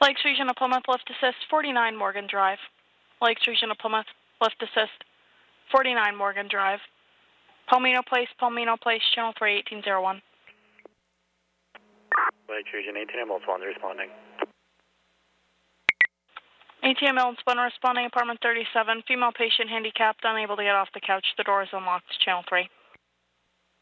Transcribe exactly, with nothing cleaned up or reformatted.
Lakes Region of Plymouth, lift assist, forty-nine Morgan Drive. Lakes Region of Plymouth, lift assist, forty-nine Morgan Drive. Palmino Place, Palmino Place, channel three, eighteen oh one. Lakes Region, eighteen ambulance one responding. A T M ambulance one responding, apartment thirty-seven, female patient handicapped, unable to get off the couch. The door is unlocked, channel three.